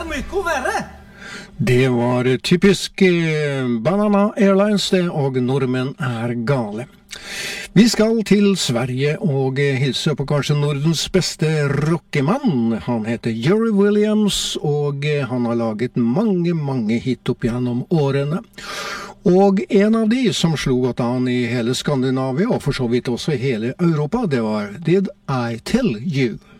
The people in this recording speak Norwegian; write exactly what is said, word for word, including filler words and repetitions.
er mye å være. Det var typisk Banana Airlines det, og nordmenn er gale. Vi skal til Sverige og hilse på kanskje Nordens beste rockemann. Han heter Jerry Williams, og han har laget mange, mange hit opp gjennom årene. Og en av de som slo godt an i hele Skandinavia, og for så vidt også i hele Europa, det var Did I Tell You?